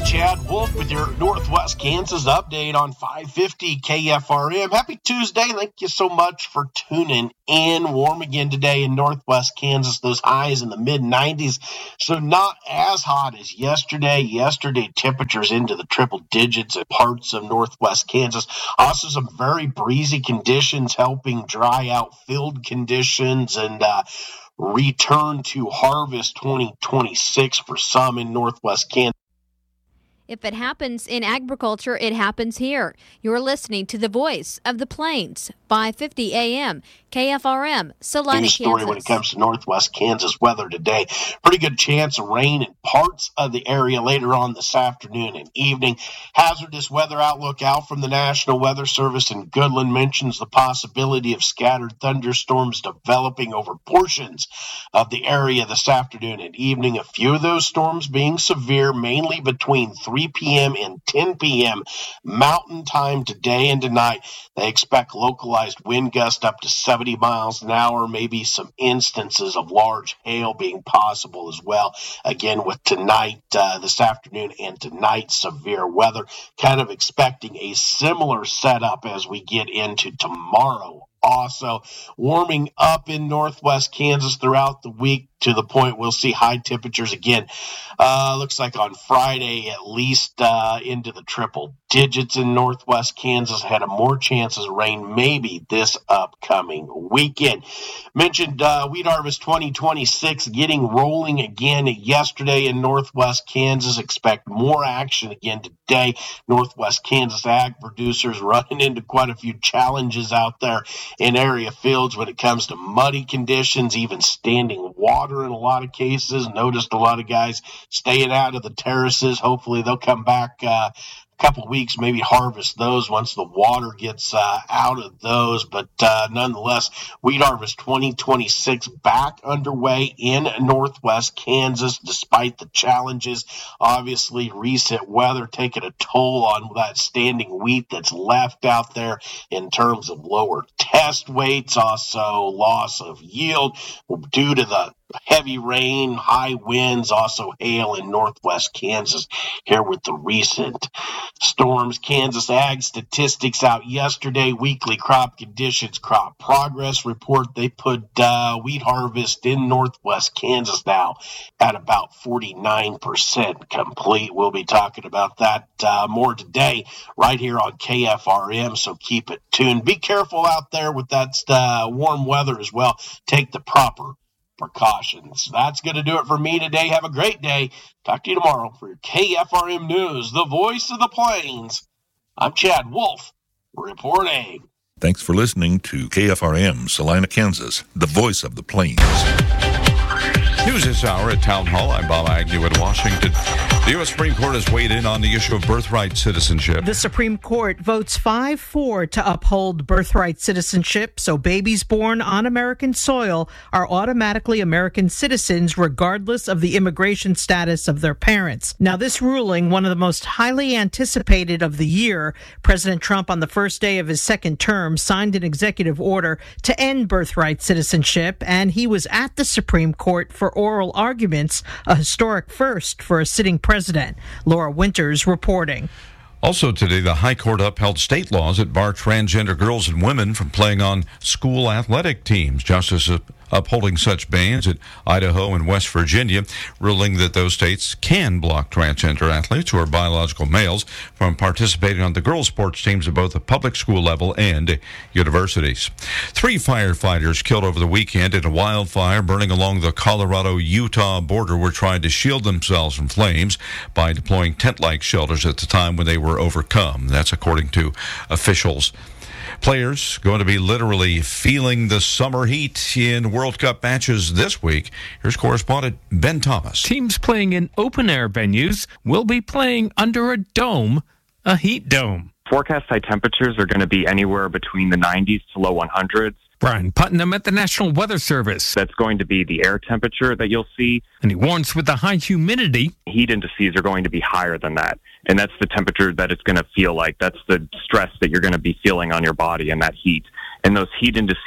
Chad Wolf with your Northwest Kansas update on 550 KFRM. Happy Tuesday. Thank you so much for tuning in. Warm again today in Northwest Kansas. Those highs in the mid-90s. So not as hot as yesterday. Yesterday, temperatures into the triple digits in parts of Northwest Kansas. Also some very breezy conditions helping dry out field conditions and return to harvest 2026 for some in Northwest Kansas. If it happens in agriculture, it happens here. You're listening to the Voice of the Plains, 550 AM, KFRM, Salina, News story Kansas. when it comes to Northwest Kansas weather today. Pretty good chance of rain in parts of the area later on this afternoon and evening. Hazardous weather outlook out from the National Weather Service in Goodland mentions the possibility of scattered thunderstorms developing over portions of the area this afternoon and evening. A few of those storms being severe, mainly between 3 p.m. and 10 p.m. Mountain Time today and tonight. They expect localized wind gusts up to 70 miles an hour, maybe some instances of large hail being possible as well. Again, with tonight, this afternoon and tonight, severe weather. Kind of expecting a similar setup as we get into tomorrow. Also, warming up in Northwest Kansas throughout the week to the point we'll see high temperatures again. Looks like on Friday, at least into the triple digits in Northwest Kansas. Had a more chances of rain maybe this upcoming weekend. Mentioned wheat harvest 2026 getting rolling again yesterday in Northwest Kansas. Expect more action again today. Northwest Kansas ag producers running into quite a few challenges out there in area fields when it comes to muddy conditions, even standing water in a lot of cases. Noticed a lot of guys staying out of the terraces. Hopefully they'll come back couple of weeks, maybe harvest those once the water gets out of those. But nonetheless, wheat harvest 2026 back underway in Northwest Kansas, despite the challenges. Obviously, recent weather taking a toll on that standing wheat that's left out there in terms of lower test weights, also loss of yield due to the heavy rain, high winds, also hail in Northwest Kansas here with the recent storms. Kansas Ag Statistics out yesterday, weekly crop conditions, crop progress report. They put wheat harvest in Northwest Kansas now at about 49% complete. We'll be talking about that more today right here on KFRM, so keep it tuned. Be careful out there with that warm weather as well. Take the proper precautions. That's going to do it for me today. Have a great day. Talk to you tomorrow for your KFRM News, the Voice of the Plains. I'm Chad Wolf, reporting. Thanks for listening to KFRM, Salina, Kansas, the Voice of the Plains. News this hour at Town Hall. I'm Bob Agnew in Washington. The U.S. Supreme Court has weighed in on the issue of birthright citizenship. The Supreme Court votes 5-4 to uphold birthright citizenship, so babies born on American soil are automatically American citizens regardless of the immigration status of their parents. Now, this ruling, one of the most highly anticipated of the year, President Trump on the first day of his second term signed an executive order to end birthright citizenship, and he was at the Supreme Court for oral arguments, a historic first for a sitting president. Laura Winters reporting. Also today, the High Court upheld state laws that bar transgender girls and women from playing on school athletic teams. Justice upholding such bans at Idaho and West Virginia, ruling that those states can block transgender athletes who are biological males from participating on the girls' sports teams at both the public school level and universities. 3 firefighters killed over the weekend in a wildfire burning along the Colorado-Utah border were trying to shield themselves from flames by deploying tent-like shelters at the time when they were overcome. That's according to officials. Players going to be literally feeling the summer heat in World Cup matches this week. Here's correspondent Ben Thomas. Teams playing in open-air venues will be playing under a dome, a heat dome. Forecast high temperatures are going to be anywhere between the 90s to low 100s. Brian Putnam at the National Weather Service. That's going to be the air temperature that you'll see. And he warns with the high humidity, heat indices are going to be higher than that. And that's the temperature that it's going to feel like. That's the stress that you're going to be feeling on your body and that heat. And those heat indices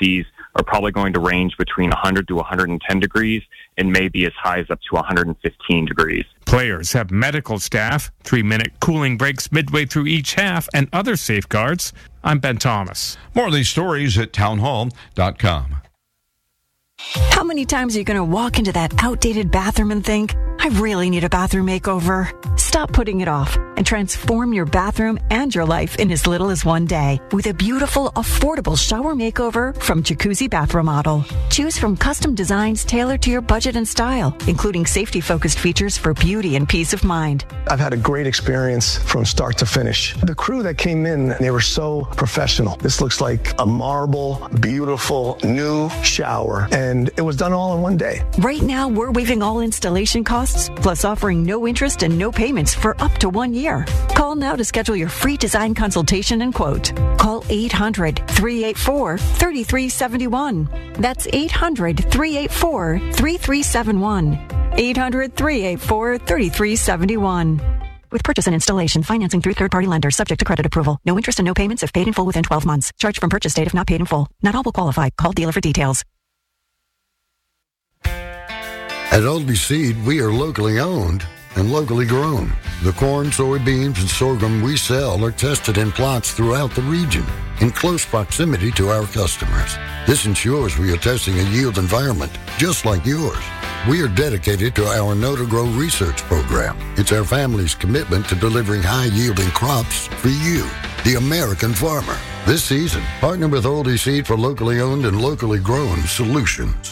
are probably going to range between 100 to 110 degrees and maybe as high as up to 115 degrees. Players have medical staff, 3-minute cooling breaks midway through each half, and other safeguards. I'm Ben Thomas. More of these stories at townhall.com. How many times are you going to walk into that outdated bathroom and think, I really need a bathroom makeover? Stop putting it off and transform your bathroom and your life in as little as one day with a beautiful, affordable shower makeover from Jacuzzi Bath Remodel. Choose from custom designs tailored to your budget and style, including safety-focused features for beauty and peace of mind. I've had a great experience from start to finish. The crew that came in, they were so professional. This looks like a marble, beautiful, new shower, and it was done all in one day. Right now, we're waiving all installation costs, plus offering no interest and no payments for up to 1 year. Call now to schedule your free design consultation and quote. Call 800-384-3371. That's 800-384-3371. 800-384-3371. With purchase and installation, financing through third-party lenders, subject to credit approval. No interest and no payments if paid in full within 12 months. Charged from purchase date if not paid in full. Not all will qualify. Call dealer for details. At Oldie Seed, we are locally owned and locally grown. The corn, soybeans, and sorghum we sell are tested in plots throughout the region in close proximity to our customers. This ensures we are testing a yield environment just like yours. We are dedicated to our Know to Grow research program. It's our family's commitment to delivering high-yielding crops for you, the American farmer. This season, partner with Oldie Seed for locally owned and locally grown solutions.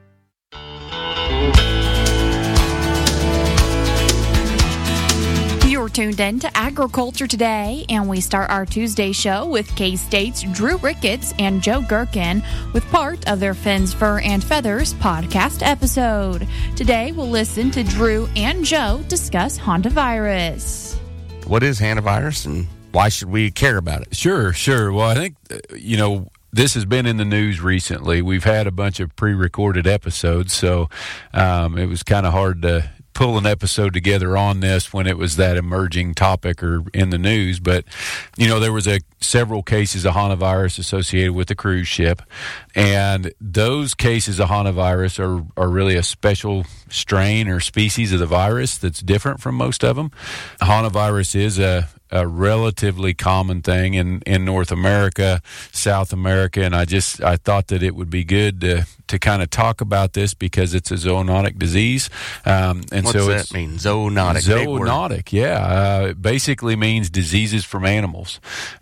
You're tuned in to Agriculture Today, and we start our Tuesday show with K-State's Drew Ricketts and Joe Gherkin with part of their Fins, Fur, and Feathers podcast episode. Today, we'll listen to Drew and Joe discuss hantavirus. What is hantavirus, and why should we care about it? Sure. Well, I think, this has been in the news recently. We've had a bunch of pre-recorded episodes, so it was kind of hard to pull an episode together on this when it was that emerging topic or in the news. But, there was several cases of hantavirus associated with the cruise ship. And those cases of hantavirus are really a special strain or species of the virus that's different from most of them. Hantavirus is a relatively common thing in North America, South America, and I thought that it would be good to kind of talk about this because it's a zoonotic disease. What's that mean? Zoonotic. Zoonotic, yeah. It basically means diseases from animals.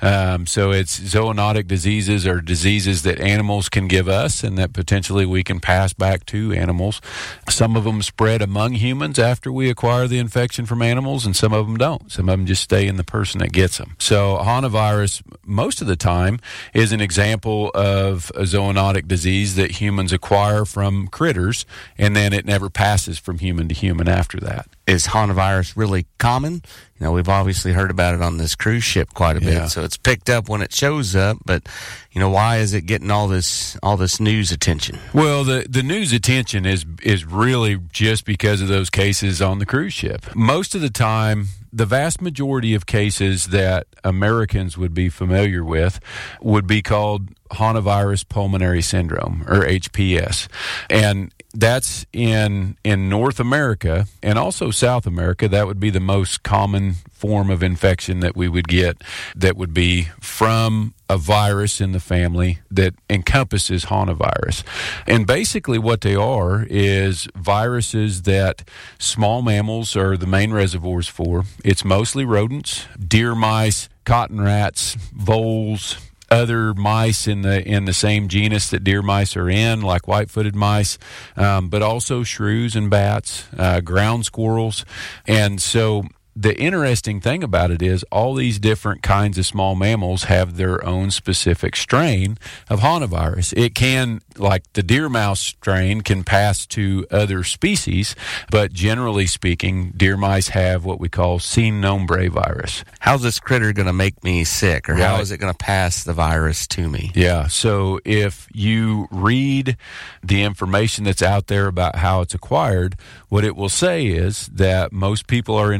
So it's zoonotic diseases are diseases that animals can give us and that potentially we can pass back to animals. Some of them spread among humans after we acquire the infection from animals, and some of them don't. Some of them just stay in the person that gets them. So hantavirus, most of the time, is an example of a zoonotic disease that humans acquire from critters, and then it never passes from human to human after that. Is hantavirus really common? We've obviously heard about it on this cruise ship quite a bit, so it's picked up when it shows up, but, why is it getting all this news attention? Well, the news attention is really just because of those cases on the cruise ship. Most of the time, the vast majority of cases that Americans would be familiar with would be called hantavirus pulmonary syndrome, or HPS. And that's in North America and also South America. That would be the most common form of infection that we would get that would be from a virus in the family that encompasses hantavirus. And basically what they are is viruses that small mammals are the main reservoirs for. It's mostly rodents, deer mice, cotton rats, voles, other mice in the same genus that deer mice are in, like white-footed mice, but also shrews and bats, ground squirrels. And so the interesting thing about it is all these different kinds of small mammals have their own specific strain of hantavirus. It can, like the deer mouse strain, can pass to other species, but generally speaking, deer mice have what we call Cine nombre virus. How's this critter going to make me sick, or how is it going to pass the virus to me? Yeah, so if you read the information that's out there about how it's acquired, what it will say is that most people are infected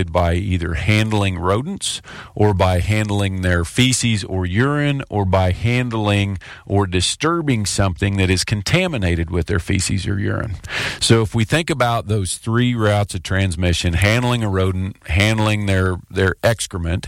avoided by either handling rodents or by handling their feces or urine or by handling or disturbing something that is contaminated with their feces or urine. So if we think about those three routes of transmission, handling a rodent, handling their excrement,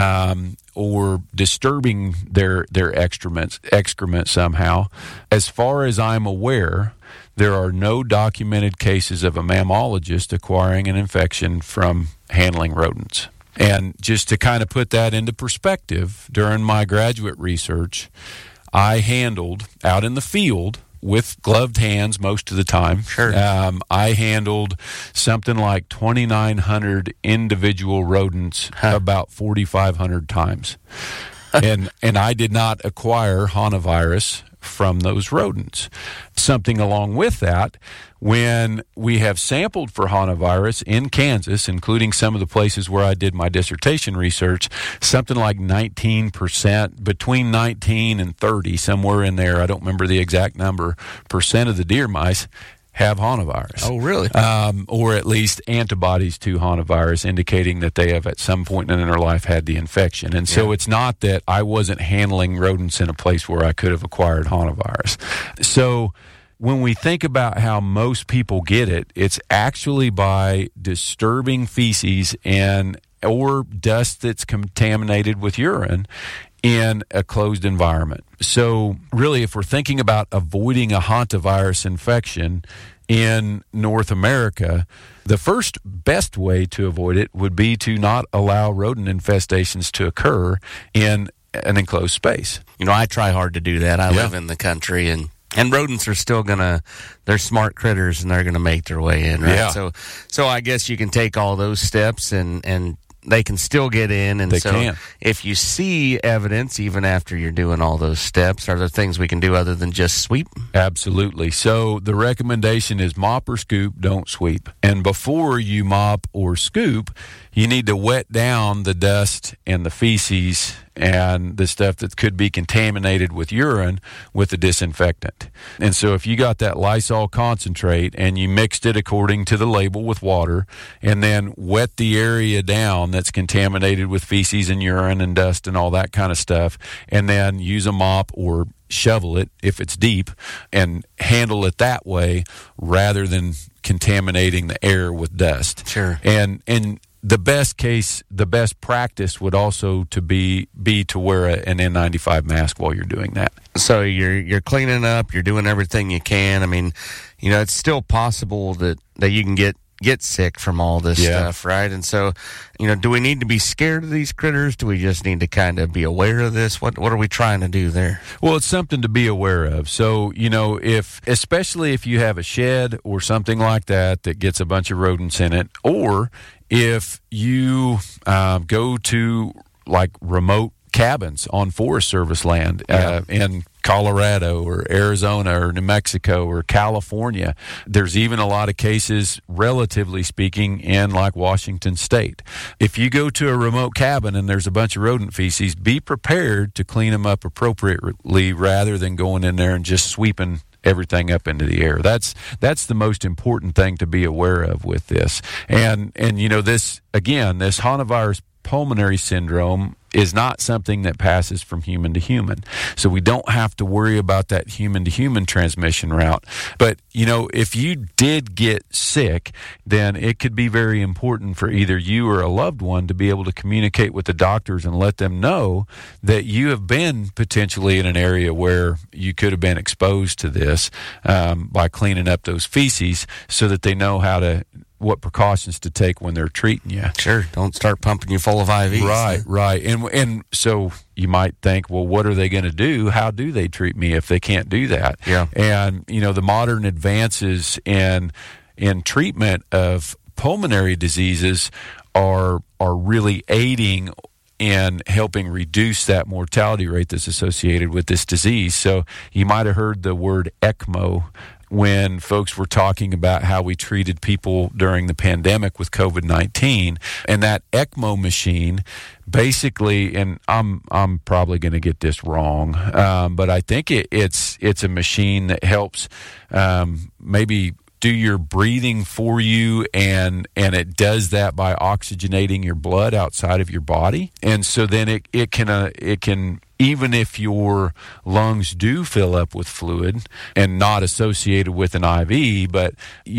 or disturbing their excrement somehow, as far as I'm aware, there are no documented cases of a mammologist acquiring an infection from handling rodents. And just to kind of put that into perspective, during my graduate research, I handled out in the field with gloved hands most of the time. Sure. I handled something like 2,900 individual rodents about 4,500 times. and I did not acquire hantavirus from those rodents. Something along with that, when we have sampled for hantavirus in Kansas, including some of the places where I did my dissertation research, something like 19%, between 19 and 30, somewhere in there, I don't remember the exact number, percent of the deer mice have hantavirus. Oh, really? Or at least antibodies to hantavirus, indicating that they have at some point in their life had the infection. And so it's not that I wasn't handling rodents in a place where I could have acquired hantavirus. So when we think about how most people get it, it's actually by disturbing feces or dust that's contaminated with urine in a closed environment. So really, if we're thinking about avoiding a hantavirus infection in North America, the first best way to avoid it would be to not allow rodent infestations to occur in an enclosed space. You know, I try hard to do that. I live in the country, and rodents are still they're smart critters, and they're gonna make their way in, right? Yeah. So I guess you can take all those steps and they can still get in. And if you see evidence, even after you're doing all those steps, are there things we can do other than just sweep? Absolutely. So the recommendation is mop or scoop, don't sweep. And before you mop or scoop, you need to wet down the dust and the feces and the stuff that could be contaminated with urine with a disinfectant. And so if you got that Lysol concentrate and you mixed it according to the label with water and then wet the area down that's contaminated with feces and urine and dust and all that kind of stuff, and then use a mop or shovel it if it's deep and handle it that way rather than contaminating the air with dust. Sure. And the best practice would also to be to wear an N95 mask while you're doing that. So you're cleaning up, you're doing everything you can. I mean, you know, it's still possible that you can get sick from all this stuff, right? And so, you know, do we need to be scared of these critters? Do we just need to kind of be aware of this? What are we trying to do there? Well, it's something to be aware of. So, you know, especially if you have a shed or something like that gets a bunch of rodents in it, or if you go to like remote cabins on Forest Service land in Colorado or Arizona or New Mexico or California. There's even a lot of cases, relatively speaking, in like Washington State. If you go to a remote cabin and there's a bunch of rodent feces, be prepared to clean them up appropriately rather than going in there and just sweeping everything up into the air. That's the most important thing to be aware of with this. And you know, this hantavirus pulmonary syndrome is not something that passes from human to human. So we don't have to worry about that human to human transmission route. But, you know, if you did get sick, then it could be very important for either you or a loved one to be able to communicate with the doctors and let them know that you have been potentially in an area where you could have been exposed to this by cleaning up those feces, so that they know what precautions to take when they're treating you. Sure. Don't start pumping you full of IVs. Right. And so you might think, well, what are they going to do? How do they treat me if they can't do that? Yeah. And, you know, the modern advances in treatment of pulmonary diseases are really aiding in helping reduce that mortality rate that's associated with this disease. So you might have heard the word ECMO when folks were talking about how we treated people during the pandemic with COVID-19. And that ECMO machine basically, and I'm probably going to get this wrong, but I think it's a machine that helps maybe do your breathing for you, and it does that by oxygenating your blood outside of your body. And so then it can even if your lungs do fill up with fluid and not associated with an IV, but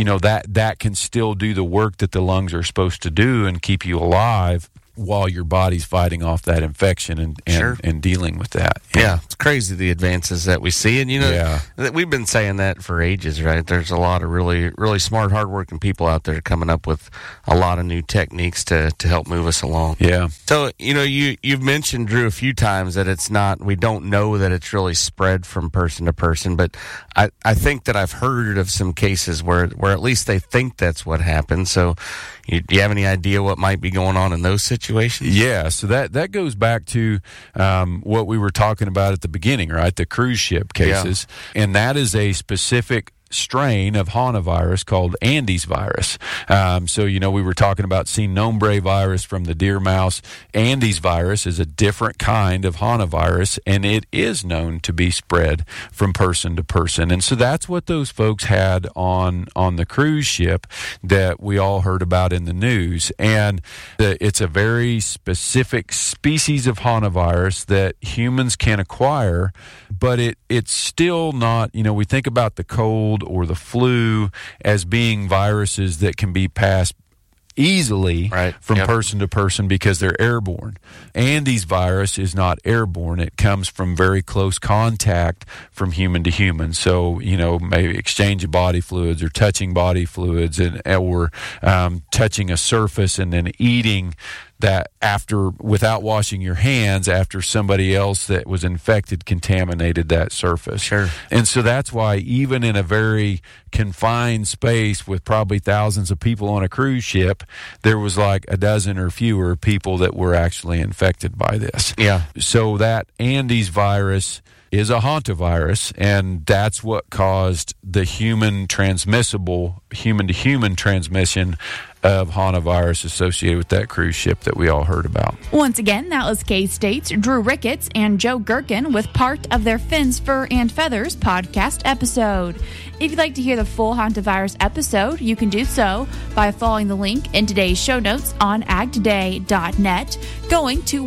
that can still do the work that the lungs are supposed to do and keep you alive while your body's fighting off that infection and dealing with that. Yeah, it's crazy the advances that we see. And, we've been saying that for ages, right? There's a lot of really, really smart, hardworking people out there coming up with a lot of new techniques to help move us along. Yeah. So, you've mentioned, Drew, a few times that we don't know that it's really spread from person to person, but I think that I've heard of some cases where at least they think that's what happened. So, do you have any idea what might be going on in those situations? Yeah, so that goes back to what we were talking about at the beginning, right? The cruise ship cases. Yeah. And that is a specific strain of hantavirus called Andes virus. So, we were talking about Sin Nombre virus from the deer mouse. Andes virus is a different kind of hantavirus, and it is known to be spread from person to person. And so that's what those folks had on the cruise ship that we all heard about in the news. And it's a very specific species of hantavirus that humans can acquire, but it's still not, we think about the cold or the flu as being viruses that can be passed easily from person to person because they're airborne. Andes virus is not airborne. It comes from very close contact from human to human. So, maybe exchange of body fluids or touching body fluids or touching a surface and then eating that without washing your hands after somebody else that was infected contaminated that surface. Sure. And so that's why even in a very confined space with probably thousands of people on a cruise ship, there was like a dozen or fewer people that were actually infected by this. Yeah. So that Andes virus is a hantavirus, and that's what caused the human-to-human transmission of hantavirus associated with that cruise ship that we all heard about. Once again, that was K-State's Drew Ricketts and Joe Gherkin with part of their Fins, Fur, and Feathers podcast episode. If you'd like to hear the full hantavirus episode, you can do so by following the link in today's show notes on agtoday.net, going to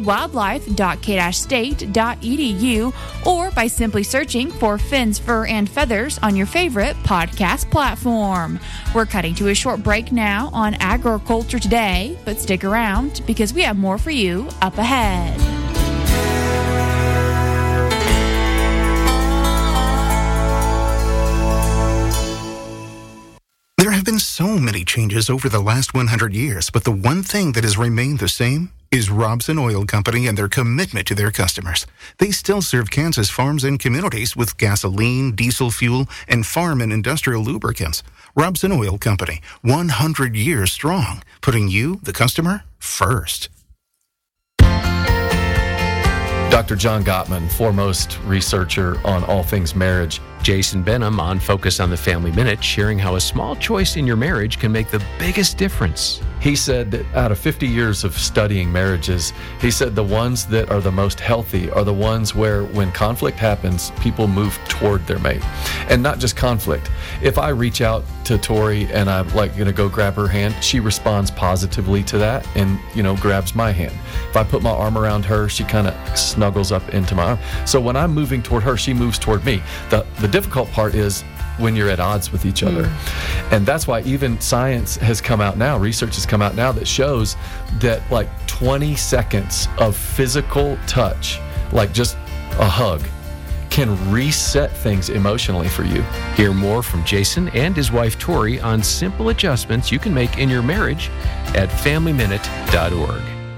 wildlife.k-state.edu, or by simply searching for Fins, Fur, and Feathers on your favorite podcast platform. We're cutting to a short break now on Agriculture Today, but stick around because we have more for you up ahead. There have been so many changes over the last 100 years, but the one thing that has remained the same is Robson Oil Company and their commitment to their customers. They still serve Kansas farms and communities with gasoline, diesel fuel, and farm and industrial lubricants. Robson Oil Company, 100 years strong, putting you, the customer, first. Dr. John Gottman, foremost researcher on all things marriage. Jason Benham on Focus on the Family Minute, sharing how a small choice in your marriage can make the biggest difference. He said that out of 50 years of studying marriages, he said the ones that are the most healthy are the ones where when conflict happens, people move toward their mate. And not just conflict. If I reach out to Tori and I'm like going to go grab her hand, she responds positively to that and, grabs my hand. If I put my arm around her, she kind of snuggles up into my arm. So when I'm moving toward her, she moves toward me. The difficult part is when you're at odds with each other. And that's why even science has come out now, research has come out now that shows that like 20 seconds of physical touch, like just a hug, can reset things emotionally for you. Hear more from Jason and his wife Tori on simple adjustments you can make in your marriage at FamilyMinute.org.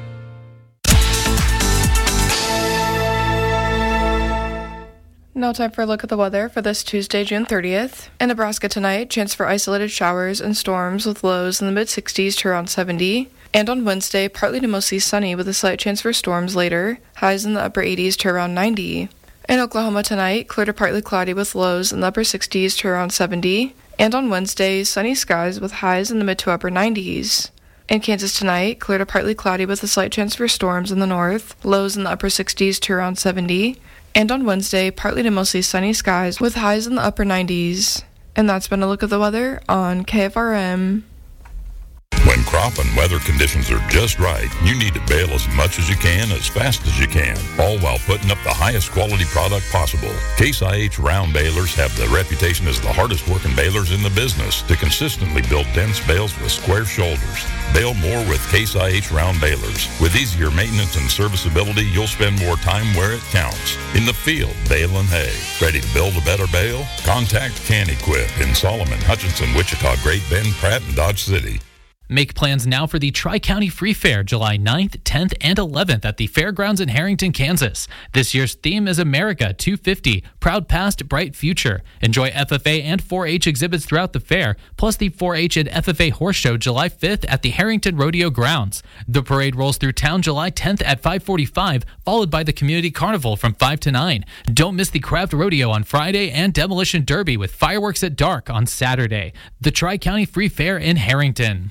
Now time for a look at the weather for this Tuesday, June 30th. In Nebraska tonight, chance for isolated showers and storms with lows in the mid-60s to around 70. And on Wednesday, partly to mostly sunny with a slight chance for storms later, highs in the upper 80s to around 90. In Oklahoma tonight, clear to partly cloudy with lows in the upper 60s to around 70. And on Wednesday, sunny skies with highs in the mid to upper 90s. In Kansas tonight, clear to partly cloudy with a slight chance for storms in the north, lows in the upper 60s to around 70. And on Wednesday, partly to mostly sunny skies with highs in the upper 90s. And that's been a look at the weather on KFRM. When crop and weather conditions are just right, you need to bale as much as you can, as fast as you can, all while putting up the highest quality product possible. Case IH round balers have the reputation as the hardest working balers in the business to consistently build dense bales with square shoulders. Bale more with Case IH round balers. With easier maintenance and serviceability, you'll spend more time where it counts. In the field, baling hay. Ready to build a better bale? Contact CanEquip in Solomon, Hutchinson, Wichita, Great Bend, Pratt, and Dodge City. Make plans now for the Tri-County Free Fair, July 9th, 10th, and 11th at the Fairgrounds in Harrington, Kansas. This year's theme is America 250, Proud Past, Bright Future. Enjoy FFA and 4-H exhibits throughout the fair, plus the 4-H and FFA Horse Show July 5th at the Harrington Rodeo Grounds. The parade rolls through town July 10th at 5:45, followed by the Community Carnival from 5 to 9. Don't miss the Craft Rodeo on Friday and Demolition Derby with fireworks at dark on Saturday. The Tri-County Free Fair in Harrington.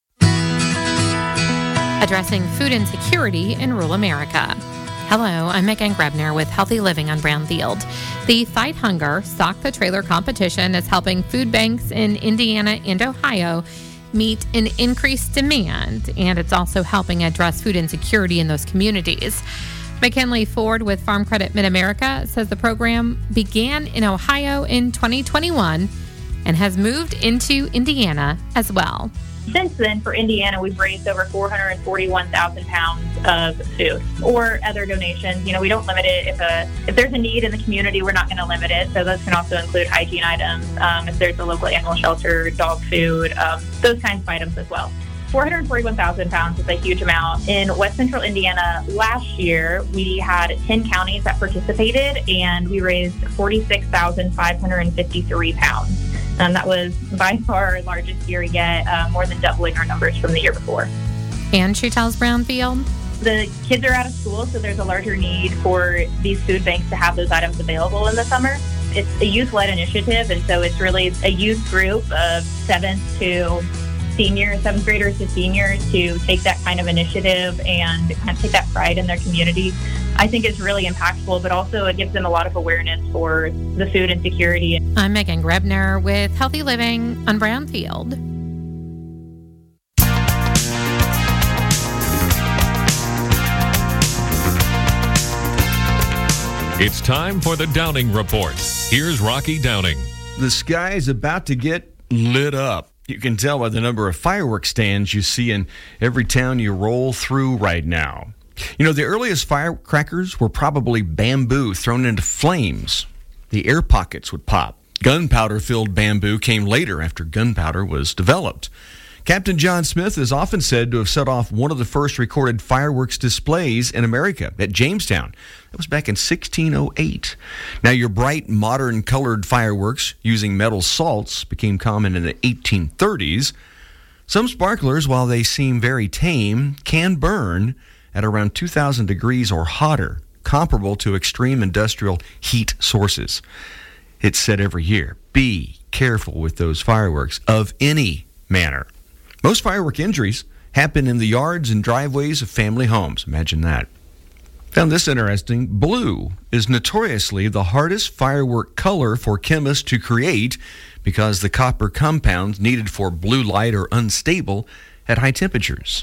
Addressing food insecurity in rural America. Hello, I'm Megan Grebner with Healthy Living on Brownfield. The Fight Hunger Stock the Trailer competition is helping food banks in Indiana and Ohio meet an increased demand, and it's also helping address food insecurity in those communities. McKinley Ford with Farm Credit Mid-America says the program began in Ohio in 2021 and has moved into Indiana as well. Since then, for Indiana, we've raised over 441,000 pounds of food or other donations. You know, we don't limit it. If there's a need in the community, we're not going to limit it. So those can also include hygiene items. If there's a local animal shelter, dog food, those kinds of items as well. 441,000 pounds is a huge amount. In West Central Indiana last year, we had 10 counties that participated, and we raised 46,553 pounds. That was by far our largest year yet, more than doubling our numbers from the year before. And she tells Brownfield, the kids are out of school, so there's a larger need for these food banks to have those items available in the summer. It's a youth-led initiative, and so it's really a youth group of seventh graders to seniors to take that kind of initiative and kind of take that pride in their community. I think it's really impactful, but also it gives them a lot of awareness for the food insecurity. I'm Megan Grebner with Healthy Living on Brownfield. It's time for the Downing Report. Here's Rocky Downing. The sky is about to get lit up. You can tell by the number of fireworks stands you see in every town you roll through right now. You know, the earliest firecrackers were probably bamboo thrown into flames. The air pockets would pop. Gunpowder-filled bamboo came later after gunpowder was developed. Captain John Smith is often said to have set off one of the first recorded fireworks displays in America at Jamestown. That was back in 1608. Now, your bright, modern colored fireworks using metal salts became common in the 1830s. Some sparklers, while they seem very tame, can burn at around 2,000 degrees or hotter, comparable to extreme industrial heat sources. It's said every year, be careful with those fireworks of any manner. Most firework injuries happen in the yards and driveways of family homes. Imagine that. Found this interesting. Blue is notoriously the hardest firework color for chemists to create because the copper compounds needed for blue light are unstable at high temperatures.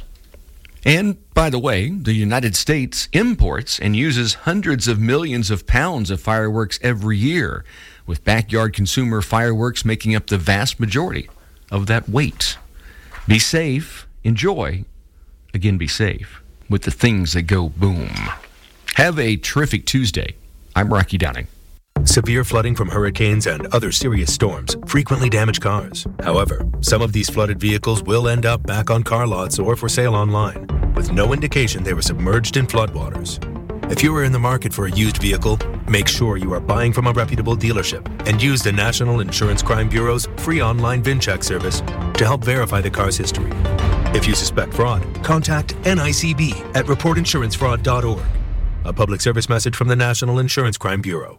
And, by the way, the United States imports and uses hundreds of millions of pounds of fireworks every year, with backyard consumer fireworks making up the vast majority of that weight. Be safe, enjoy, again be safe, with the things that go boom. Have a terrific Tuesday. I'm Rocky Downing. Severe flooding from hurricanes and other serious storms frequently damage cars. However, some of these flooded vehicles will end up back on car lots or for sale online, with no indication they were submerged in floodwaters. If you are in the market for a used vehicle, make sure you are buying from a reputable dealership and use the National Insurance Crime Bureau's free online VIN check service to help verify the car's history. If you suspect fraud, contact NICB at reportinsurancefraud.org. A public service message from the National Insurance Crime Bureau.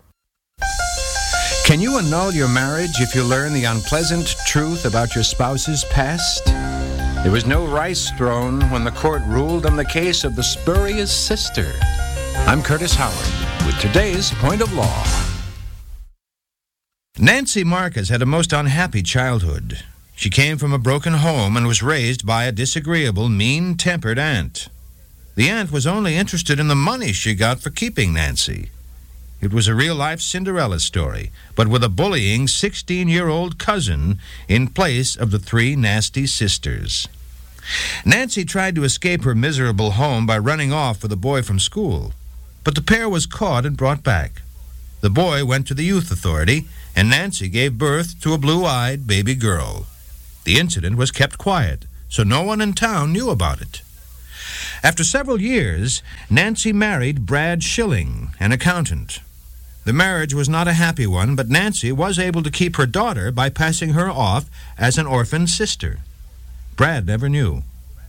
Can you annul your marriage if you learn the unpleasant truth about your spouse's past? There was no rice thrown when the court ruled on the case of the spurious sister. I'm Curtis Howard with today's Point of Law. Nancy Marcus had a most unhappy childhood. She came from a broken home and was raised by a disagreeable, mean-tempered aunt. The aunt was only interested in the money she got for keeping Nancy. It was a real-life Cinderella story, but with a bullying 16-year-old cousin in place of the 3 nasty sisters. Nancy tried to escape her miserable home by running off with a boy from school, but the pair was caught and brought back. The boy went to the youth authority, and Nancy gave birth to a blue-eyed baby girl. The incident was kept quiet, so no one in town knew about it. After several years, Nancy married Brad Schilling, an accountant. The marriage was not a happy one, but Nancy was able to keep her daughter by passing her off as an orphan sister. Brad never knew.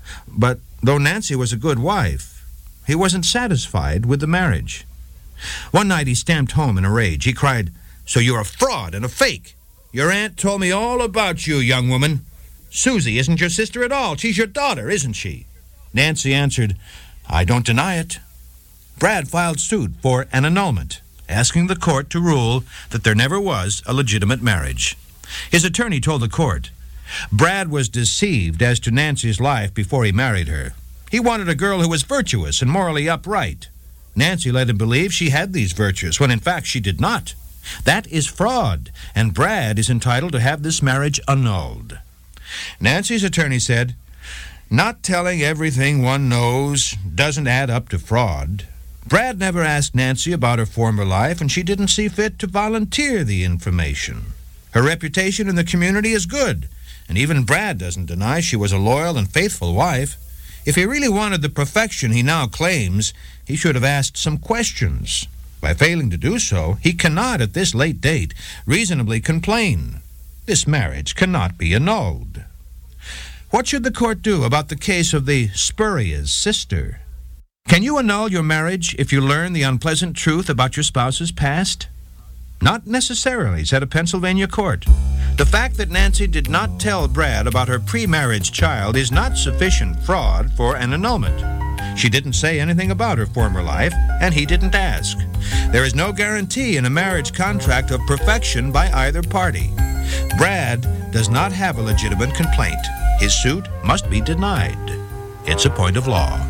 But though Nancy was a good wife, he wasn't satisfied with the marriage. One night he stamped home in a rage. He cried, "So you're a fraud and a fake. Your aunt told me all about you, young woman. Susie isn't your sister at all. She's your daughter, isn't she?" Nancy answered, "I don't deny it." Brad filed suit for an annulment, asking the court to rule that there never was a legitimate marriage. His attorney told the court, Brad was deceived as to Nancy's life before he married her. He wanted a girl who was virtuous and morally upright. Nancy let him believe she had these virtues, when in fact she did not. That is fraud, and Brad is entitled to have this marriage annulled. Nancy's attorney said, "Not telling everything one knows doesn't add up to fraud. Brad never asked Nancy about her former life, and she didn't see fit to volunteer the information. Her reputation in the community is good, and even Brad doesn't deny she was a loyal and faithful wife. If he really wanted the perfection he now claims, he should have asked some questions. By failing to do so, he cannot, at this late date, reasonably complain. This marriage cannot be annulled." What should the court do about the case of the spurious sister? Can you annul your marriage if you learn the unpleasant truth about your spouse's past? Not necessarily, said a Pennsylvania court. The fact that Nancy did not tell Brad about her pre-marriage child is not sufficient fraud for an annulment. She didn't say anything about her former life, and he didn't ask. There is no guarantee in a marriage contract of perfection by either party. Brad does not have a legitimate complaint. His suit must be denied. It's a point of law.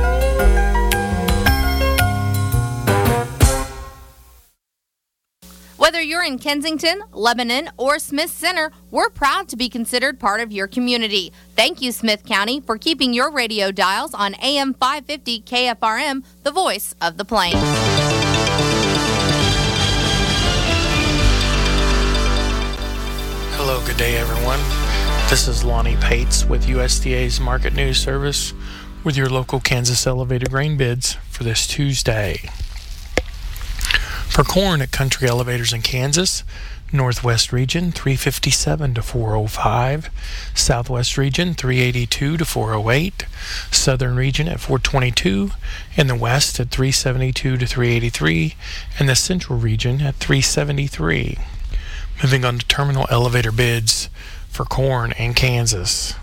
Whether you're in Kensington, Lebanon, or Smith Center, we're proud to be considered part of your community. Thank you, Smith County, for keeping your radio dials on AM 550 KFRM, the voice of the Plains. Hello, good day, everyone. This is Lonnie Pates with USDA's Market News Service with your local Kansas elevated grain bids for this Tuesday. For corn at Country Elevators in Kansas, Northwest Region 357 to 405, Southwest Region 382 to 408, Southern Region at 422, and the West at 372 to 383, and the Central Region at 373. Moving on to terminal elevator bids for corn in Kansas.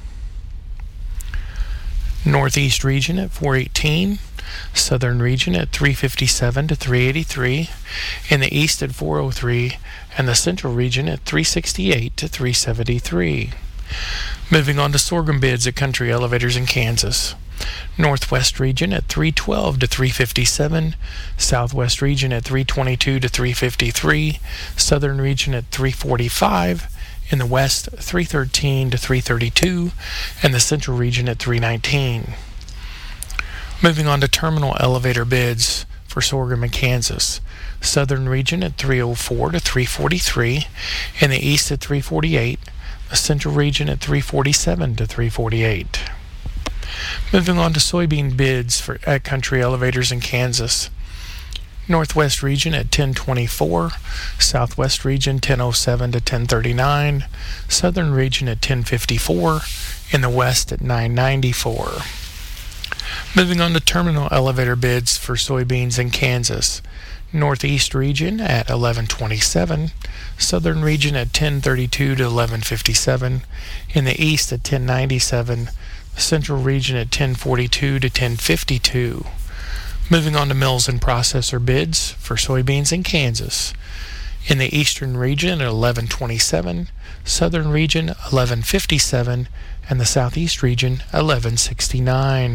Northeast Region at 418, Southern Region at 357 to 383, in the East at 403, and the Central Region at 368 to 373. Moving on to sorghum bids at Country Elevators in Kansas. Northwest Region at 312 to 357, Southwest Region at 322 to 353, Southern Region at 345, in the West 313 to 332, and the Central Region at 319. Moving on to terminal elevator bids for sorghum in Kansas. Southern Region at 304 to 343, in the East at 348, the Central Region at 347 to 348. Moving on to soybean bids at Country Elevators in Kansas. Northwest Region at 1024, Southwest Region 1007 to 1039, Southern Region at 1054, in the West at 994. Moving on to terminal elevator bids for soybeans in Kansas. Northeast Region at 1127, Southern Region at 1032 to 1157, in the East at 1097, Central Region at 1042 to 1052. Moving on to mills and processor bids for soybeans in Kansas. In the eastern region at 1127, southern region 1157, and the southeast region 1169.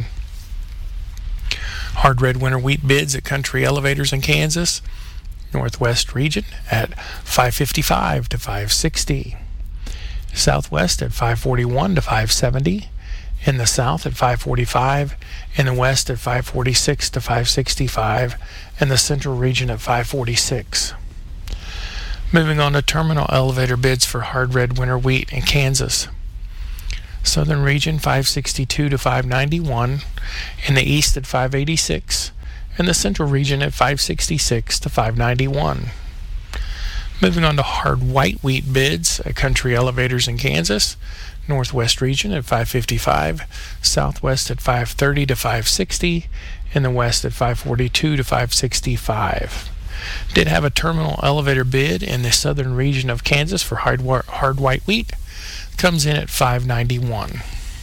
Hard red winter wheat bids at Country Elevators in Kansas. Northwest region at 555 to 560. Southwest at 541 to 570. In the south at 545. In the west at 546 to 565. And the central region at 546. Moving on to terminal elevator bids for hard red winter wheat in Kansas. Southern region 562 to 591. In the east at 586. And the central region at 566 to 591. Moving on to hard white wheat bids at Country Elevators in Kansas. Northwest region at 555, southwest at 530 to 560, and the west at 542 to 565. Did have a terminal elevator bid in the southern region of Kansas for hard white wheat. Comes in at 591.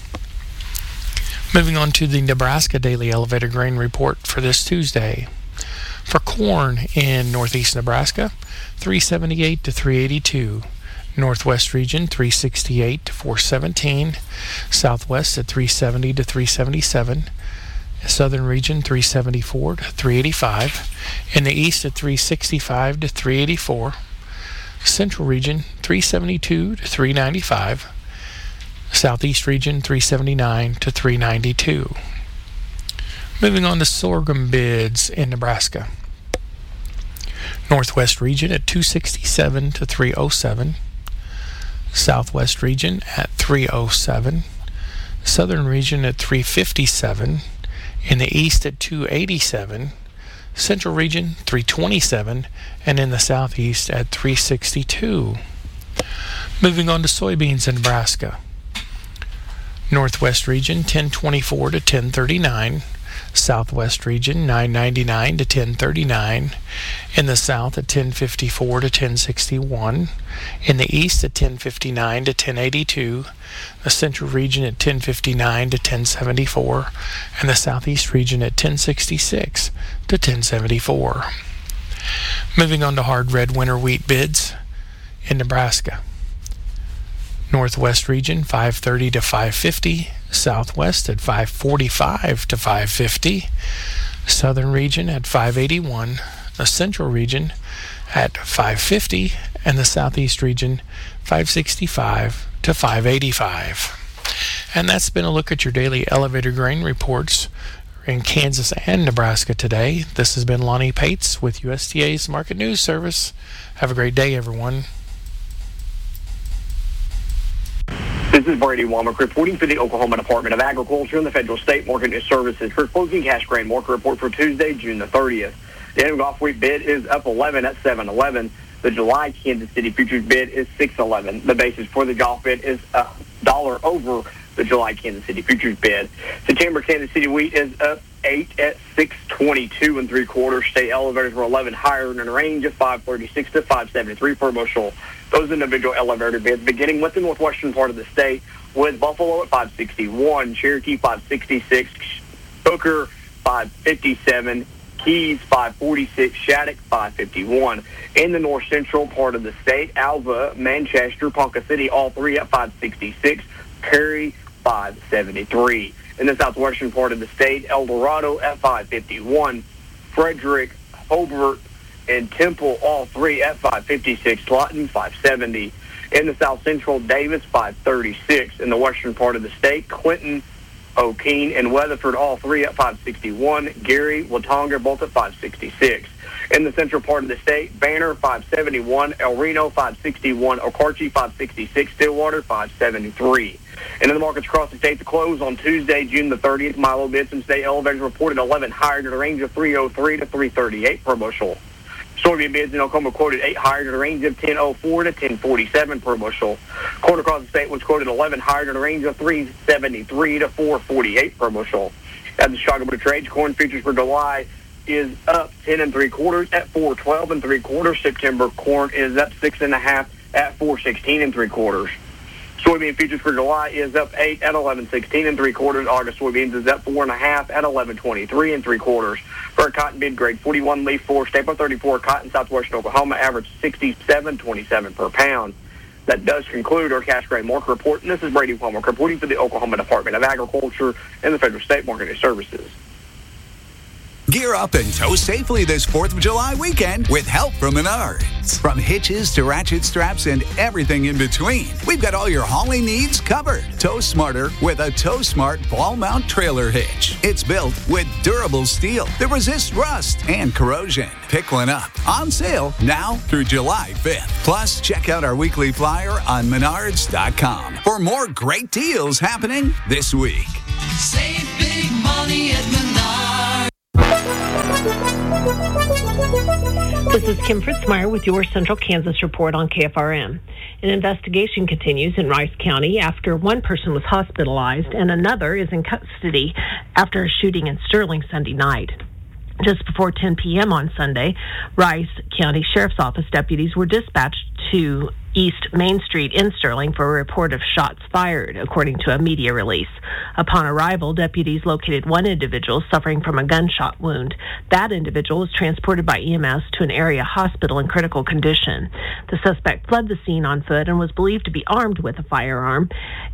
Moving on to the Nebraska Daily Elevator Grain Report for this Tuesday. For corn in northeast Nebraska, 378 to 382. Northwest region 368 to 417. Southwest at 370 to 377. Southern region 374 to 385. In the east at 365 to 384. Central region 372 to 395. Southeast region 379 to 392. Moving on to sorghum bids in Nebraska. Northwest region at 267 to 307. Southwest region at 307. Southern region at 357. In the east at 287. Central region 327. And in the southeast at 362. Moving on to soybeans in Nebraska. Northwest region 1024 to 1039. Southwest region 999 to 1039. In the south at 1054 to 1061. In the east at 1059 to 1082. The central region at 1059 to 1074. And the southeast region at 1066 to 1074. Moving on to hard red winter wheat bids in Nebraska. Northwest region 530 to 550, southwest at 545 to 550, southern region at 581, the central region at 550, and the southeast region 565 to 585. And that's been a look at your daily elevator grain reports in Kansas and Nebraska today. This has been Lonnie Pates with USDA's Market News Service. Have a great day, everyone. This is Brady Womack reporting for the Oklahoma Department of Agriculture and the Federal State Market News Services for closing cash grain market report for Tuesday, June the 30th. The annual Gulf wheat bid is up 11 at 711. The July Kansas City futures bid is 611. The basis for the Gulf bid is $1 over the July Kansas City futures bid. September Kansas City wheat is up 8 at 622 3/4. State elevators were 11 higher in a range of 536 to 573 per bushel. Those individual elevator bids, beginning with the northwestern part of the state, with Buffalo at 561, Cherokee 566, Hooker 557, Keys 546, Shattuck 551. In the north central part of the state, Alva, Manchester, Ponca City, all three at 566, Perry 573. In the southwestern part of the state, El Dorado at 551, Frederick, Hobart, and Temple, all three at 556, Lawton 570. In the south central, Davis 536. In the western part of the state, Clinton, O'Keene, and Weatherford, all three at 561. Gary, Watonga, both at 566. In the central part of the state, Banner 571, El Reno 561, Okarche 566, Stillwater 573. And in the markets across the state to close on Tuesday, June the 30th, Milo bids and state elevators reported 11 higher in a range of 303 to 338 per bushel. Soybean bids in Oklahoma quoted 8 higher in a range of 1004 to 1047 per bushel. Corn across the state was quoted 11 higher in a range of 373 to 448 per bushel. At the Chicago Board of Trade, corn futures for July is up 10 3/4 at 412 3/4. September corn is up 6 1/2 at 416 3/4. Soybean futures for July is up 8 at 1116 3/4. August soybeans is up 4 1/2 at 1123 3/4. For For a cotton bid grade 41 leaf 4, staple 34, cotton southwestern Oklahoma, average 67.27 per pound. That does conclude our cash grain market report, and this is Brady Womack reporting for the Oklahoma Department of Agriculture and the Federal State Marketing Services. Gear up and tow safely this 4th of July weekend with help from Menards. From hitches to ratchet straps and everything in between, we've got all your hauling needs covered. Tow smarter with a Tow Smart ball mount trailer hitch. It's built with durable steel that resists rust and corrosion. Pick one up. On sale now through July 5th. Plus, check out our weekly flyer on Menards.com for more great deals happening this week. Save big money at Menards. This is Kim Fritzmeyer with your Central Kansas report on KFRM. An investigation continues in Rice County after one person was hospitalized and another is in custody after a shooting in Sterling Sunday night. Just before 10 p.m. on Sunday, Rice County Sheriff's Office deputies were dispatched to East Main Street in Sterling for a report of shots fired, according to a media release. Upon arrival, deputies located one individual suffering from a gunshot wound. That individual was transported by EMS to an area hospital in critical condition. The suspect fled the scene on foot and was believed to be armed with a firearm.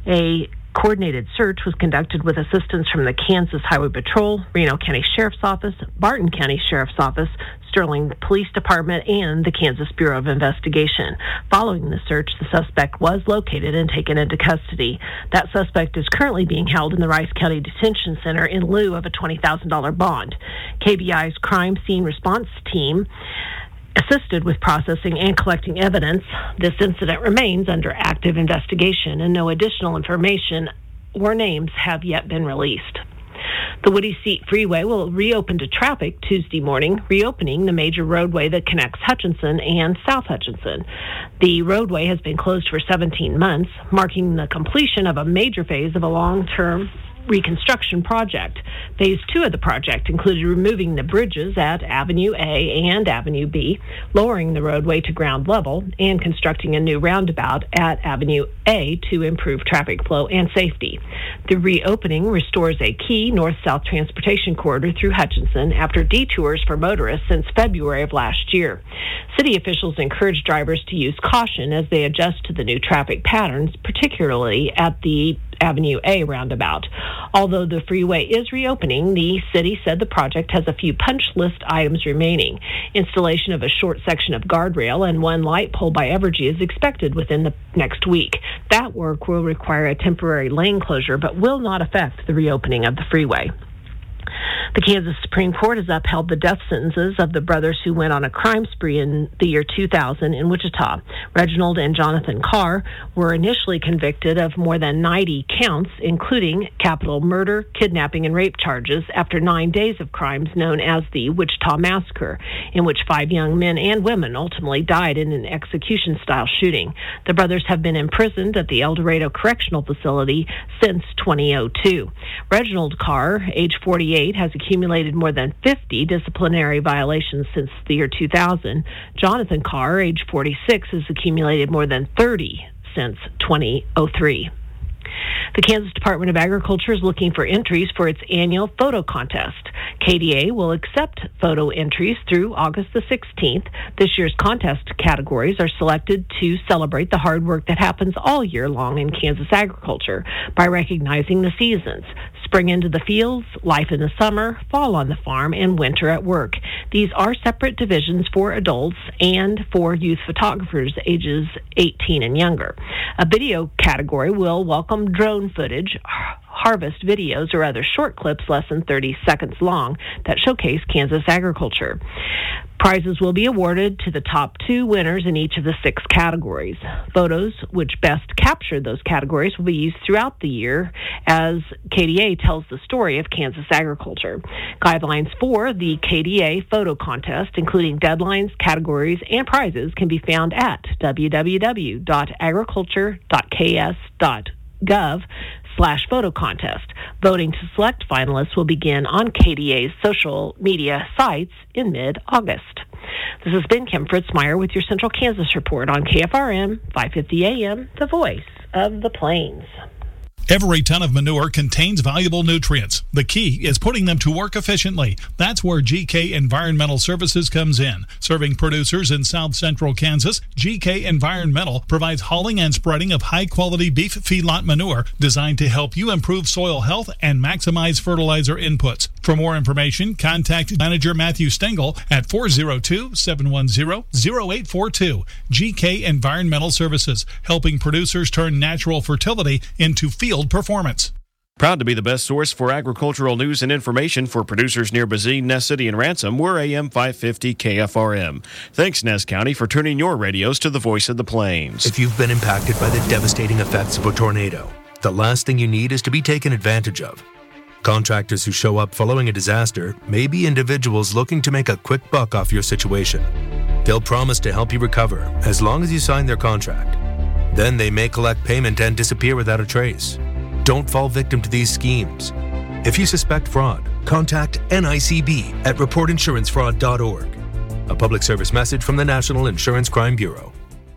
A coordinated search was conducted with assistance from the Kansas Highway Patrol, Reno County Sheriff's Office, Barton County Sheriff's Office, Sterling Police Department, and the Kansas Bureau of Investigation. Following the search, the suspect was located and taken into custody. That suspect is currently being held in the Rice County Detention Center in lieu of a $20,000 bond. KBI's crime scene response team assisted with processing and collecting evidence. This incident remains under active investigation, and no additional information or names have yet been released. The Woody Seat Freeway will reopen to traffic Tuesday morning, reopening the major roadway that connects Hutchinson and South Hutchinson. The roadway has been closed for 17 months, marking the completion of a major phase of a long-term reconstruction project. Phase 2 of the project included removing the bridges at Avenue A and Avenue B, lowering the roadway to ground level, and constructing a new roundabout at Avenue A to improve traffic flow and safety. The reopening restores a key north-south transportation corridor through Hutchinson after detours for motorists since February of last year. City officials encourage drivers to use caution as they adjust to the new traffic patterns, particularly at the Avenue A roundabout. Although the freeway is reopening, the city said the project has a few punch list items remaining. Installation of a short section of guardrail and one light pole by Evergy is expected within the next week. That work will require a temporary lane closure but will not affect the reopening of the freeway. The Kansas Supreme Court has upheld the death sentences of the brothers who went on a crime spree in the year 2000 in Wichita. Reginald and Jonathan Carr were initially convicted of more than 90 counts, including capital murder, kidnapping, and rape charges after 9 days of crimes known as the Wichita Massacre, in which 5 young men and women ultimately died in an execution-style shooting. The brothers have been imprisoned at the El Dorado Correctional Facility since 2002. Reginald Carr, age 48, has accumulated more than 50 disciplinary violations since the year 2000. Jonathan Carr, age 46, has accumulated more than 30 since 2003. The Kansas Department of Agriculture is looking for entries for its annual photo contest. KDA will accept photo entries through August the 16th. This year's contest categories are selected to celebrate the hard work that happens all year long in Kansas agriculture by recognizing the seasons: spring into the fields, life in the summer, fall on the farm, and winter at work. These are separate divisions for adults and for youth photographers ages 18 and younger. A video category will welcome drone footage, harvest videos, or other short clips less than 30 seconds long that showcase Kansas agriculture. Prizes will be awarded to the top 2 winners in each of the 6 categories. Photos which best capture those categories will be used throughout the year as KDA tells the story of Kansas agriculture. Guidelines for the KDA photo contest, including deadlines, categories, and prizes, can be found at www.agriculture.ks.gov/photo contest. Voting to select finalists will begin on KDA's social media sites in mid-August. This has been Kim Fritzmeyer with your Central Kansas report on KFRM 550 AM, the voice of the Plains. Every ton of manure contains valuable nutrients. The key is putting them to work efficiently. That's where GK Environmental Services comes in. Serving producers in south central Kansas, GK Environmental provides hauling and spreading of high-quality beef feedlot manure designed to help you improve soil health and maximize fertilizer inputs. For more information, contact Manager Matthew Stengel at 402-710-0842. GK Environmental Services, helping producers turn natural fertility into field performance. Proud to be the best source for agricultural news and information for producers near Bazine, Ness City, and Ransom. We're AM 550 KFRM. Thanks, Ness County, for tuning your radios to the voice of the plains. If you've been impacted by the devastating effects of a tornado, the last thing you need is to be taken advantage of. Contractors who show up following a disaster may be individuals looking to make a quick buck off your situation. They'll promise to help you recover as long as you sign their contract. Then they may collect payment and disappear without a trace. Don't fall victim to these schemes. If you suspect fraud, contact NICB at reportinsurancefraud.org. A public service message from the National Insurance Crime Bureau.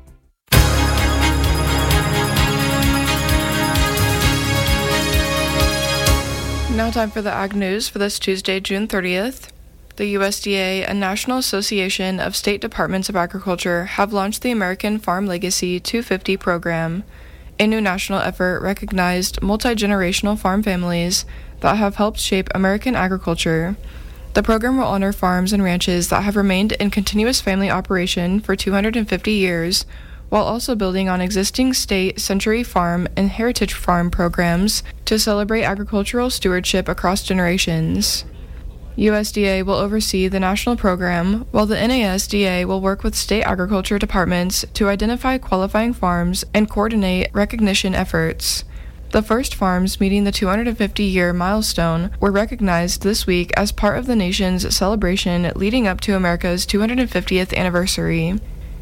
Now time for the Ag News for this Tuesday, June 30th. The USDA and National Association of State Departments of Agriculture have launched the American Farm Legacy 250 program, a new national effort recognized multi-generational farm families that have helped shape American agriculture. The program will honor farms and ranches that have remained in continuous family operation for 250 years, while also building on existing state Century Farm and Heritage Farm programs to celebrate agricultural stewardship across generations. USDA will oversee the national program, while the NASDA will work with state agriculture departments to identify qualifying farms and coordinate recognition efforts. The first farms meeting the 250-year milestone were recognized this week as part of the nation's celebration leading up to America's 250th anniversary.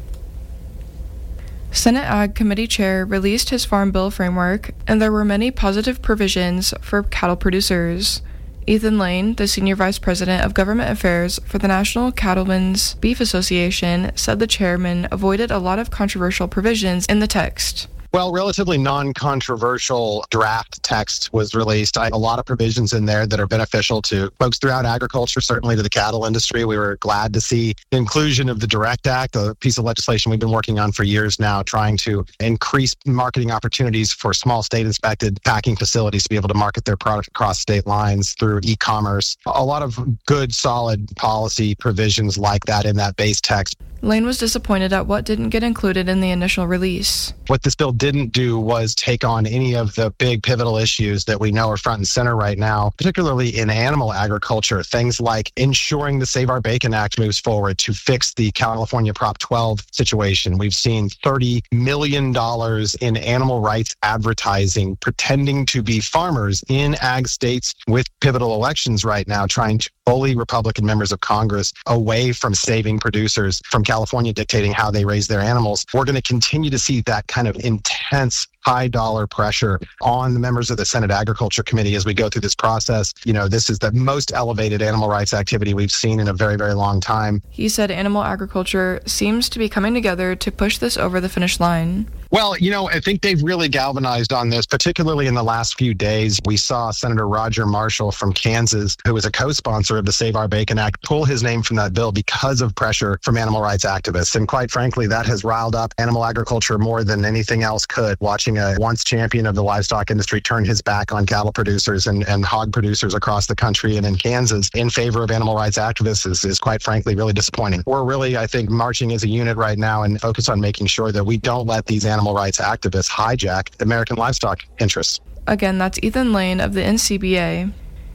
Senate Ag Committee Chair released his Farm Bill framework, and there were many positive provisions for cattle producers. Ethan Lane, the Senior Vice President of Government Affairs for the National Cattlemen's Beef Association, said the chairman avoided a lot of controversial provisions in the text. Well, relatively non-controversial draft text was released. A lot of provisions in there that are beneficial to folks throughout agriculture, certainly to the cattle industry. We were glad to see the inclusion of the DIRECT Act, a piece of legislation we've been working on for years now, trying to increase marketing opportunities for small state-inspected packing facilities to be able to market their product across state lines through e-commerce. A lot of good, solid policy provisions like that in that base text. Lane was disappointed at what didn't get included in the initial release. What this bill didn't do was take on any of the big pivotal issues that we know are front and center right now, particularly in animal agriculture. Things like ensuring the Save Our Bacon Act moves forward to fix the California Prop 12 situation. We've seen $30 million in animal rights advertising, pretending to be farmers in ag states with pivotal elections right now, trying to bully Republican members of Congress away from saving producers from California dictating how they raise their animals. We're going to continue to see that kind of intense high dollar pressure on the members of the Senate Agriculture Committee as we go through this process. You know, this is the most elevated animal rights activity we've seen in a very, very long time. He said animal agriculture seems to be coming together to push this over the finish line. Well, you know, I think they've really galvanized on this, particularly in the last few days. We saw Senator Roger Marshall from Kansas, who is a co-sponsor of the Save Our Bacon Act, pull his name from that bill because of pressure from animal rights activists. And quite frankly, that has riled up animal agriculture more than anything else could. Watching a once champion of the livestock industry turn his back on cattle producers and hog producers across the country and in Kansas in favor of animal rights activists is quite frankly really disappointing. We're really, I think, marching as a unit right now and focus on making sure that we don't let these animal rights activists hijack American livestock interests. Again, that's Ethan Lane of the NCBA.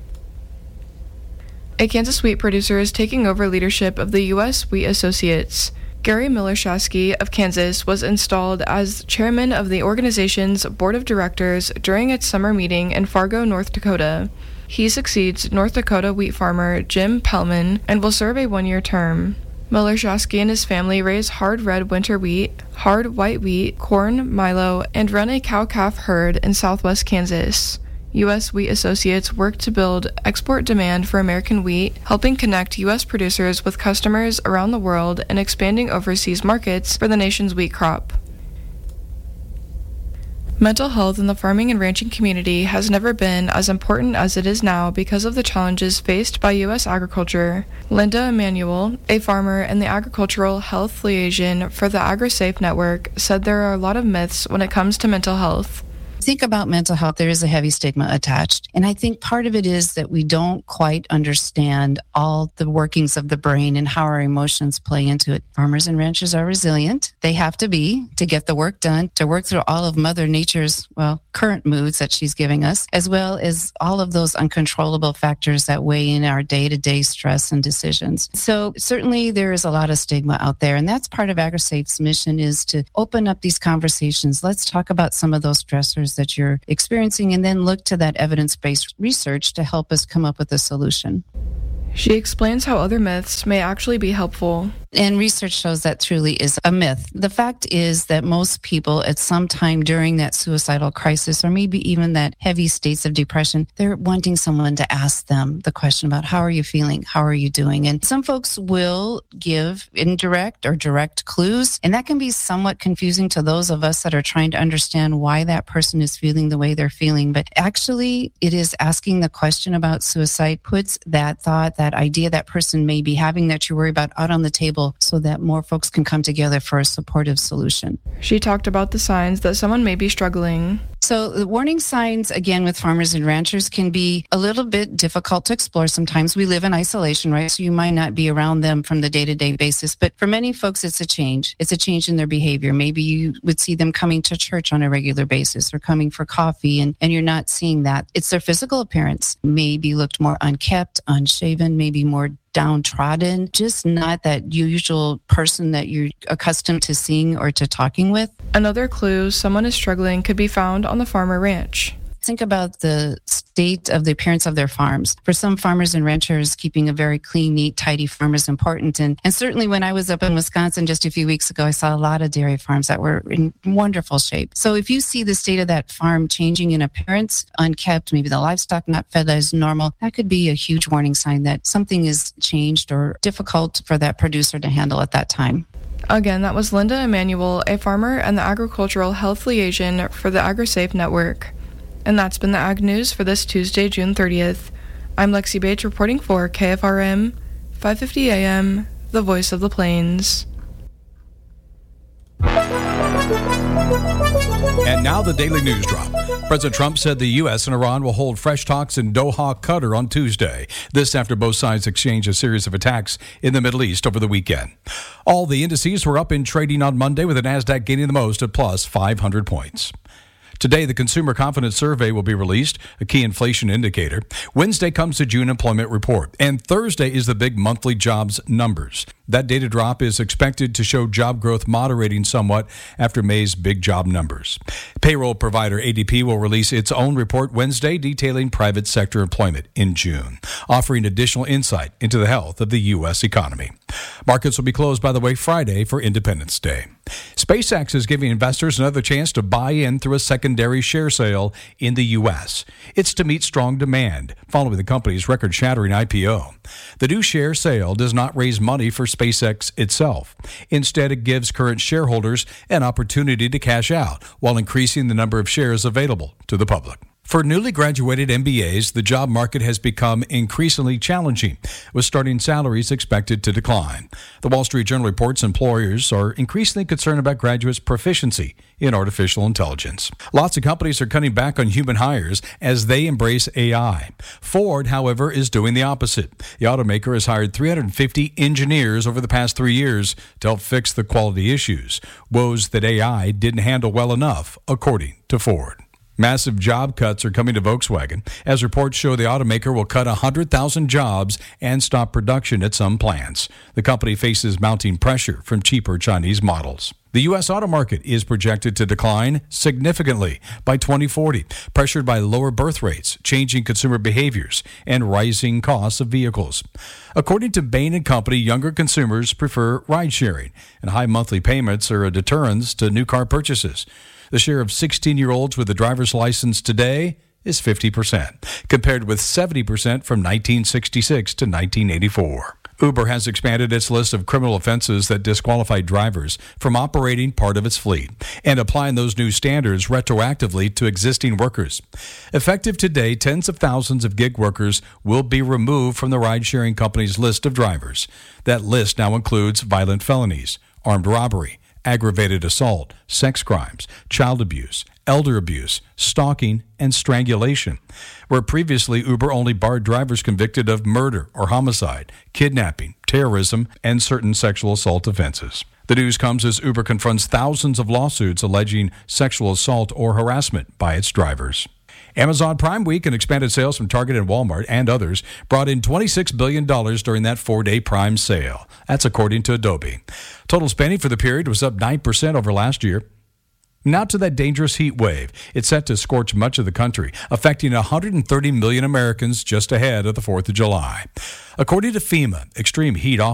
A Kansas wheat producer is taking over leadership of the U.S. Wheat Associates. Gary Miller-Shasky of Kansas was installed as chairman of the organization's board of directors during its summer meeting in Fargo, North Dakota. He succeeds North Dakota wheat farmer Jim Pellman and will serve a one-year term. Miller-Shasky and his family raise hard red winter wheat, hard white wheat, corn, milo, and run a cow-calf herd in southwest Kansas. U.S. Wheat Associates work to build export demand for American wheat, helping connect U.S. producers with customers around the world and expanding overseas markets for the nation's wheat crop. Mental health in the farming and ranching community has never been as important as it is now because of the challenges faced by U.S. agriculture. Linda Emanuel, a farmer and the agricultural health liaison for the AgriSafe network, said there are a lot of myths when it comes to mental health. Think about mental health, there is a heavy stigma attached. And I think part of it is that we don't quite understand all the workings of the brain and how our emotions play into it. Farmers and ranchers are resilient. They have to be to get the work done, to work through all of Mother Nature's, current moods that she's giving us, as well as all of those uncontrollable factors that weigh in our day-to-day stress and decisions. So certainly there is a lot of stigma out there. And that's part of AgriSafe's mission, is to open up these conversations. Let's talk about some of those stressors that you're experiencing, and then look to that evidence-based research to help us come up with a solution. She explains how other myths may actually be helpful. And research shows that truly is a myth. The fact is that most people at some time during that suicidal crisis, or maybe even that heavy states of depression, they're wanting someone to ask them the question about, how are you feeling? How are you doing? And some folks will give indirect or direct clues, and that can be somewhat confusing to those of us that are trying to understand why that person is feeling the way they're feeling. But actually, it is asking the question about suicide puts that thought, that idea that person may be having that you worry about out on the table, so that more folks can come together for a supportive solution. She talked about the signs that someone may be struggling. So the warning signs, again, with farmers and ranchers can be a little bit difficult to explore. Sometimes we live in isolation, right? So you might not be around them from the day-to-day basis. But for many folks, it's a change. It's a change in their behavior. Maybe you would see them coming to church on a regular basis or coming for coffee, and you're not seeing that. It's their physical appearance. Maybe looked more unkempt, unshaven, maybe more downtrodden, just not that usual person that you're accustomed to seeing or to talking with. Another clue someone is struggling could be found on the farm or ranch. Think about the state of the appearance of their farms. For some farmers and ranchers, keeping a very clean, neat, tidy farm is important. And certainly when I was up in Wisconsin just a few weeks ago, I saw a lot of dairy farms that were in wonderful shape. So if you see the state of that farm changing in appearance, unkept, maybe the livestock not fed as normal, that could be a huge warning sign that something is changed or difficult for that producer to handle at that time. Again, that was Linda Emanuel, a farmer and the agricultural health liaison for the AgriSafe network. And that's been the Ag News for this Tuesday, June 30th. I'm Lexi Bates reporting for KFRM, 550 AM, the voice of the plains. And now the Daily News Drop. President Trump said the U.S. and Iran will hold fresh talks in Doha, Qatar on Tuesday. This after both sides exchanged a series of attacks in the Middle East over the weekend. All the indices were up in trading on Monday, with the Nasdaq gaining the most at plus 500 points. Today, the Consumer Confidence Survey will be released, a key inflation indicator. Wednesday comes the June employment report, and Thursday is the big monthly jobs numbers. That data drop is expected to show job growth moderating somewhat after May's big job numbers. Payroll provider ADP will release its own report Wednesday detailing private sector employment in June, offering additional insight into the health of the U.S. economy. Markets will be closed, by the way, Friday for Independence Day. SpaceX is giving investors another chance to buy in through a secondary share sale in the U.S. It's to meet strong demand following the company's record-shattering IPO. The new share sale does not raise money for SpaceX itself. Instead, it gives current shareholders an opportunity to cash out while increasing the number of shares available to the public. For newly graduated MBAs, the job market has become increasingly challenging, with starting salaries expected to decline. The Wall Street Journal reports employers are increasingly concerned about graduates' proficiency in artificial intelligence. Lots of companies are cutting back on human hires as they embrace AI. Ford, however, is doing the opposite. The automaker has hired 350 engineers over the past 3 years to help fix the quality issues, woes that AI didn't handle well enough, according to Ford. Massive job cuts are coming to Volkswagen, as reports show the automaker will cut 100,000 jobs and stop production at some plants. The company faces mounting pressure from cheaper Chinese models. The U.S. auto market is projected to decline significantly by 2040, pressured by lower birth rates, changing consumer behaviors, and rising costs of vehicles. According to Bain & Company, younger consumers prefer ride-sharing, and high monthly payments are a deterrent to new car purchases. The share of 16-year-olds with a driver's license today is 50%, compared with 70% from 1966 to 1984. Uber has expanded its list of criminal offenses that disqualify drivers from operating part of its fleet and applying those new standards retroactively to existing workers. Effective today, tens of thousands of gig workers will be removed from the ride-sharing company's list of drivers. That list now includes violent felonies, armed robbery, aggravated assault, sex crimes, child abuse, elder abuse, stalking, and strangulation, where previously Uber only barred drivers convicted of murder or homicide, kidnapping, terrorism, and certain sexual assault offenses. The news comes as Uber confronts thousands of lawsuits alleging sexual assault or harassment by its drivers. Amazon Prime Week and expanded sales from Target and Walmart and others brought in $26 billion during that 4-day Prime sale. That's according to Adobe. Total spending for the period was up 9% over last year. Now to that dangerous heat wave. It's set to scorch much of the country, affecting 130 million Americans just ahead of the 4th of July. According to FEMA, extreme heat